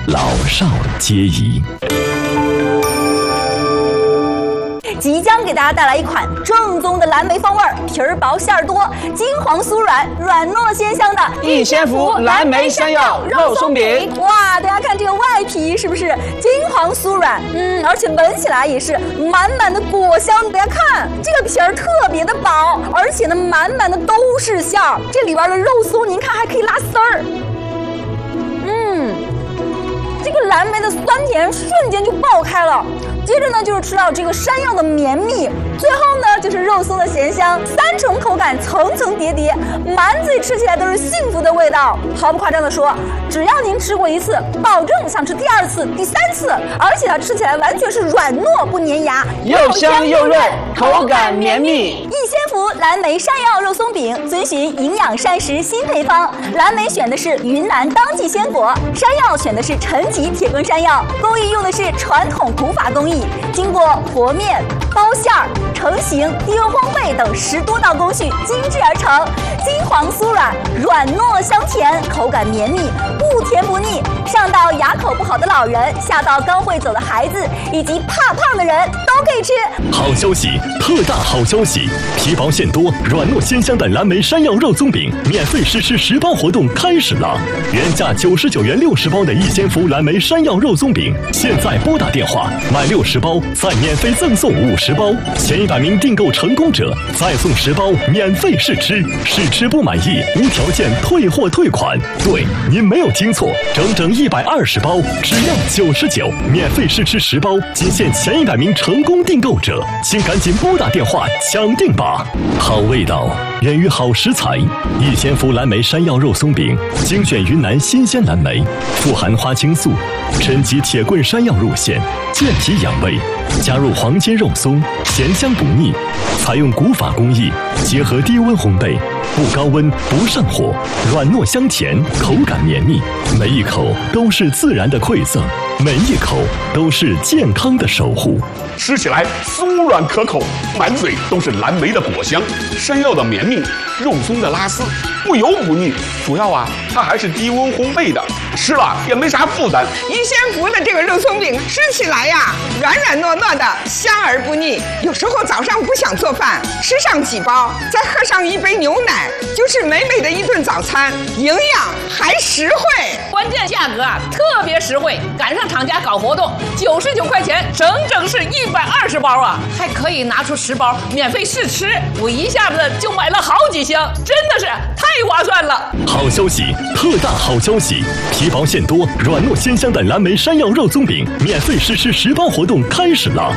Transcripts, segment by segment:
老少皆宜。 即将给大家带来一款正宗的蓝莓风味，皮儿薄馅儿多，金黄酥软，软糯鲜香的逸仙福蓝莓山药肉松饼。 哇，大家看这个外皮是不是金黄酥软？而且闻起来也是满满的果香。大家看这个皮儿特别的薄，而且呢满满的都是馅儿。这里边的肉松您看还可以拉丝儿。这个蓝莓的酸甜瞬间就爆开了。接着呢，就是吃到这个山药的绵密，最后呢就是肉松的咸香，三重口感层层叠叠，满嘴吃起来都是幸福的味道。毫不夸张的说，只要您吃过一次，保证想吃第二次、第三次，而且它吃起来完全是软糯不粘牙， 又香又润，口感绵密。 逸仙福蓝莓山药肉松饼遵循营养膳食新配方，蓝莓选的是云南当季鲜果，山药选的是陈吉铁根山药，工艺用的是传统古法工艺。经过和面、包馅儿、成型、低温烘焙等10多道工序精制而成，金黄酥软，软糯香甜，口感绵密，不甜不腻。上到牙口不好的老人，下到刚会走的孩子，以及怕胖的人都可以吃。 好消息，特大好消息！皮薄馅多、软糯鲜香的蓝莓山药肉松饼免费试吃10包活动开始了！原价99元60包的逸仙福蓝莓山药肉松饼，现在拨打电话买60包，再免费赠送50包，前100名订购成功者再送10包免费试吃，试吃不满意无条件退货退款。对，您没有听错，整整120包，只要99，免费试吃10包，仅限前100名成功订购者，请赶紧拨打电话抢订吧！好味道源于好食材，逸仙福蓝莓山药肉松饼精选云南新鲜蓝莓，富含花青素、陈吉铁棍山药入馅，健脾养胃，加入黄金肉松，咸香不腻，采用古法工艺，结合低温烘焙，不高温不上火，软糯香甜，口感绵密，每一口都是自然的馈赠，每一口都是健康的守护。 吃起来酥软可口，满嘴都是蓝莓的果香，山药的绵密，肉松的拉丝，不油不腻。主要它还是低温烘焙的，吃了也没啥负担。 逸仙福的这个肉松饼吃起来软软糯糯的，香而不腻。有时候早上不想做饭，吃上几包，再喝上一杯牛奶，就是美美的一顿早餐，营养还实惠。 关键价格特别实惠，赶上厂家搞活动，99块钱，整整是120包还可以拿出10包免费试吃，我一下子就买了好几箱，真的是太划算了。 好消息，特大好消息！皮薄馅多、软糯鲜香的蓝莓山药肉松饼免费试吃10包活动开始了。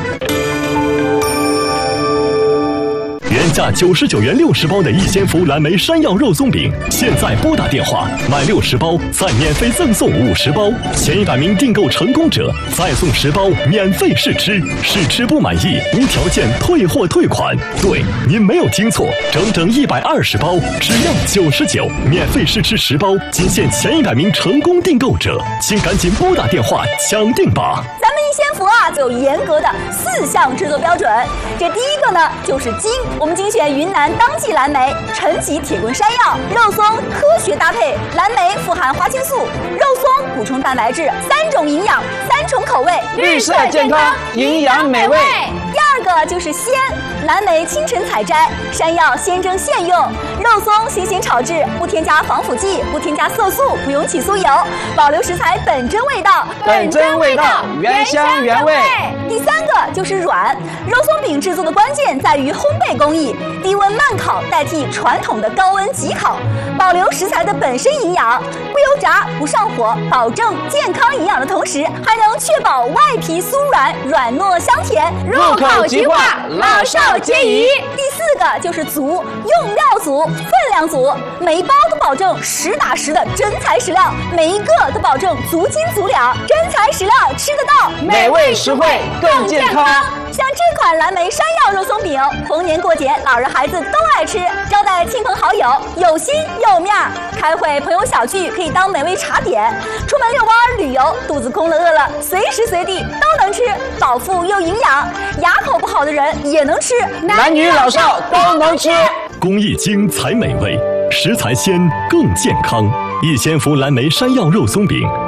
原价99元60包的逸仙福蓝莓山药肉松饼，现在拨打电话买60包，再免费赠送50包，前100名订购成功者再送10包免费试吃，试吃不满意无条件退货退款。对，您没有听错，整整120包，只要99，免费试吃10包，仅限前100名成功订购者，请赶紧拨打电话抢订吧！ 咱们逸仙福就有严格的4项制作标准，这第一个呢就是精，我们精选云南当季蓝莓、陈吉铁棍山药、肉松科学搭配，蓝莓富含花青素，肉松补充蛋白质，3种营养，3重口味， 绿色健康，营养美味。 第二个就是鲜，蓝莓清晨采摘，山药现蒸现用，肉松新鲜炒制，不添加防腐剂，不添加色素，不用起酥油，保留食材本真味道， 本真味道，原香原味。 第三个就是软，肉松饼制作的关键在于烘焙工艺，低温慢烤代替传统的高温急烤，保留食材的本身营养，不油炸不上火，保证健康营养的同时，还能确保外皮酥软，软糯香甜， 入口即化，老少皆宜。 第4个就是足，用料足，分量足，每一包都保证实打实的真材实料，每一个都保证足斤足两，真材实料吃得到， 美味实惠更健康。 像这款蓝莓山药肉松饼，逢年过节老人孩子都爱吃，招待亲朋好友有心有面儿，开会朋友小聚可以当美味茶点，出门遛弯旅游肚子空了饿了随时随地都能吃，饱腹又营养，牙口不好的人也能吃， 男女老少都能吃。 工艺精才美味，食材鲜更健康。逸仙福蓝莓山药肉松饼